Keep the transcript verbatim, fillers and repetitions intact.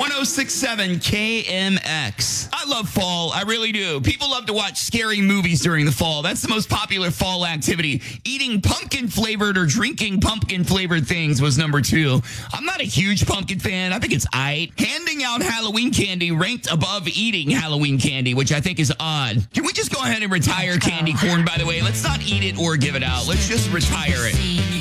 one oh six point seven K M X. I love fall. I really do. People love to watch scary movies during the fall. That's the most popular fall activity. Eating pumpkin-flavored or drinking pumpkin-flavored things was number two. I'm not a huge pumpkin fan. I think it's aight. Handing out Halloween candy ranked above eating Halloween candy, which I think is odd. Can we just go ahead and retire candy corn, by the way? Let's not eat it or give it out. Let's just retire it.